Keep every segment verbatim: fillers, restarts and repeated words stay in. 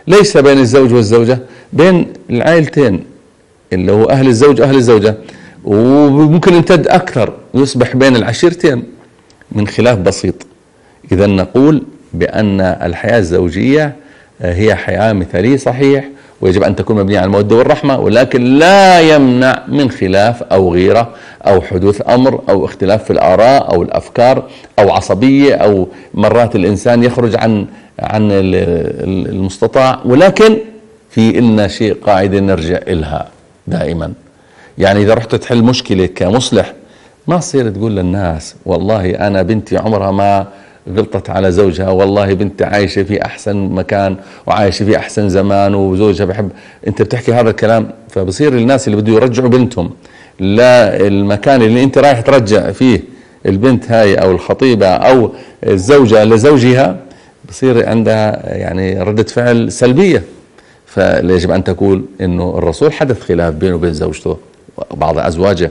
ليس بين الزوج والزوجة، بين العائلتين اللي هو أهل الزوج أهل الزوجة، وممكن يمتد أكثر ويصبح بين العشيرتين من خلاف بسيط. إذا نقول بأن الحياة الزوجية هي حياة مثالية صحيح، ويجب أن تكون مبنية على المودة والرحمة، ولكن لا يمنع من خلاف أو غيرة أو حدوث أمر أو اختلاف في الآراء أو الأفكار أو عصبية، أو مرات الإنسان يخرج عن عن المستطاع، ولكن في إلنا شيء قاعدة نرجع إلها دائما. يعني إذا رحت تحل مشكلة كمصلح، ما تصير تقول للناس والله أنا بنتي عمرها ما غلطت على زوجها، والله بنتي عايشة في أحسن مكان وعايشة في أحسن زمان وزوجها بحب. أنت بتحكي هذا الكلام، فبصير الناس اللي بده يرجعوا بنتهم للمكان اللي أنت رايح ترجع فيه البنت هاي أو الخطيبة أو الزوجة لزوجها، بصير عندها يعني ردة فعل سلبية. فيجب أن تقول إنه الرسول حدث خلاف بينه وبين زوجته وبعض أزواجه،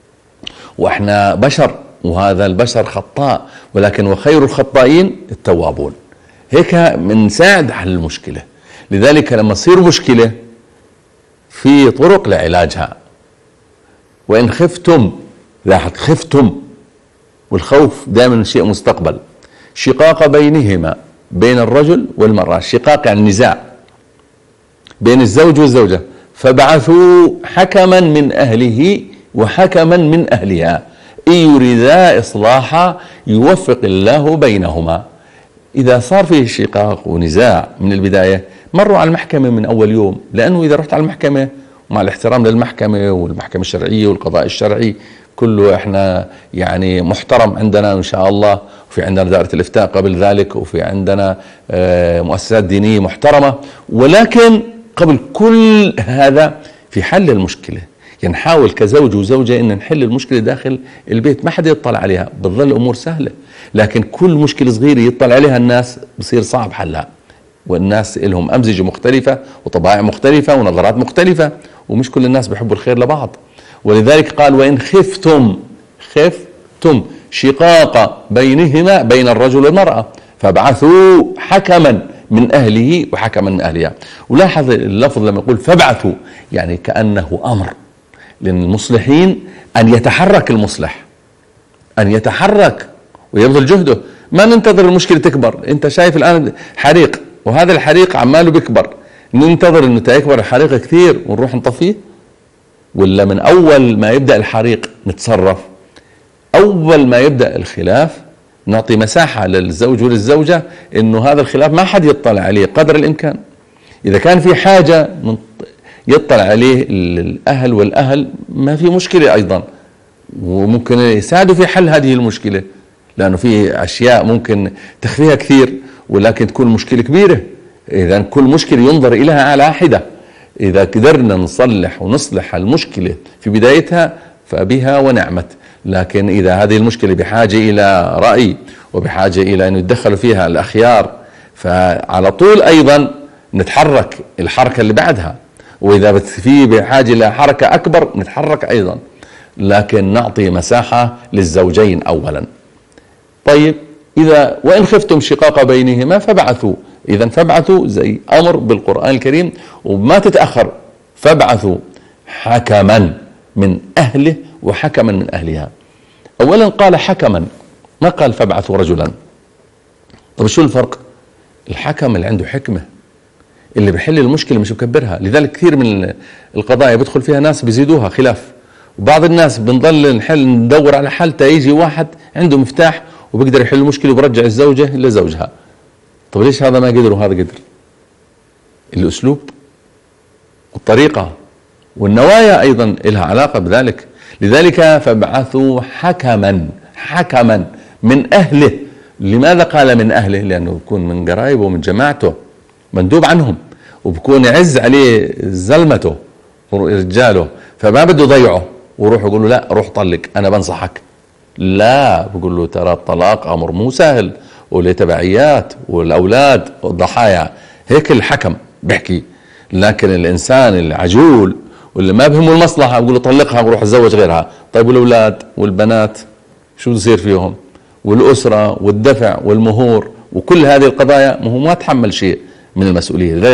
وإحنا بشر وهذا البشر خطاء، ولكن وخير الخطائين التوابون. هيك بنساعد حل المشكلة. لذلك لما تصير مشكلة في طرق لعلاجها. وإن خفتم، لاحظ خفتم، والخوف دائما شيء مستقبل، شقاق بينهما، بين الرجل والمرأة، شقاق يعني نزاع بين الزوج والزوجة، فابعثوا حكما من أهله وحكما من أهلها إن يريدا إصلاحا يوفق الله بينهما. إذا صار فيه شقاق ونزاع من البداية، مروا على المحكمة من أول يوم، لأنه إذا رحت على المحكمة مع الاحترام للمحكمة والمحكمة الشرعية والقضاء الشرعي كله، إحنا يعني محترم عندنا إن شاء الله، وفي عندنا دائرة الإفتاء قبل ذلك، وفي عندنا مؤسسات دينية محترمة، ولكن قبل كل هذا في حل المشكلة. يعني نحاول كزوج وزوجة إن نحل المشكلة داخل البيت، ما حدا يطلع عليها، بتظل الأمور سهلة. لكن كل مشكلة صغيرة يطلع عليها الناس بصير صعب حلها، والناس لهم أمزجة مختلفة وطبائع مختلفة ونظرات مختلفة، ومش كل الناس بيحبوا الخير لبعض. ولذلك قال وإن خفتم، خفتم شقاق بينهما، بين الرجل والمرأة، فابعثوا حكما من أهله وحكما من أهلها. ولاحظ اللفظ لما يقول فابعثوا، يعني كأنه أمر للمصلحين أن يتحرك المصلح، أن يتحرك ويبذل جهده. ما ننتظر المشكلة تكبر. أنت شايف الآن حريق، وهذا الحريق عماله بيكبر، ننتظر أنه تكبر الحريق كثير ونروح نطفيه؟ ولا من أول ما يبدأ الحريق نتصرف؟ أول ما يبدأ الخلاف نعطي مساحة للزوج وللزوجة إنه هذا الخلاف ما حد يطلع عليه قدر الإمكان. إذا كان في حاجة يطلع عليه الأهل والأهل ما في مشكلة أيضا، وممكن يساعدوا في حل هذه المشكلة، لأنه في أشياء ممكن تخفيها كثير ولكن تكون مشكلة كبيرة. إذا كل مشكلة ينظر إليها على حدة. إذا قدرنا نصلح ونصلح المشكلة في بدايتها فبها ونعمت. لكن إذا هذه المشكلة بحاجة إلى رأي وبحاجة إلى أن يتدخلوا فيها الأخيار، فعلى طول أيضا نتحرك الحركة اللي بعدها، وإذا في بحاجة إلى حركة أكبر نتحرك أيضا، لكن نعطي مساحة للزوجين أولا. طيب إذا وإن خفتم شقاق بينهما فابعثوا، إذا فابعثوا زي أمر بالقرآن الكريم وما تتأخر، فابعثوا حكما من أهله وحكما من أهلها. أولا قال حكما، ما قال فابعثوا رجلا. طب شو الفرق؟ الحكم اللي عنده حكمة، اللي بيحل المشكلة مش بكبرها. لذلك كثير من القضايا بدخل فيها ناس بيزيدوها خلاف، وبعض الناس بنضل نحل ندور على حل تيجي واحد عنده مفتاح وبيقدر يحل المشكلة وبرجع الزوجة لزوجها. طب ليش هذا ما قدر وهذا قدر؟ الأسلوب والطريقة والنوايا أيضا لها علاقة بذلك. لذلك فابعثوا حكما، حكما من أهله. لماذا قال من أهله؟ لأنه يكون من قرايبه ومن جماعته، مندوب عنهم، وبكون يعز عليه زلمته ورجاله، فما بده يضيعه وروح يقول له لا روح طلق أنا بنصحك. لا، بقول له ترى الطلاق أمر مو سهل وله تبعيات والأولاد والضحايا. هيك الحكم بيحكي. لكن الإنسان العجول واللي ما بهمه المصلحة بقول له طلقها وروح اتزوج غيرها. طيب والأولاد والبنات شو يصير فيهم؟ والأسرة والدفع والمهور وكل هذه القضايا، ما هو ما تحمل شيء من المسؤولية.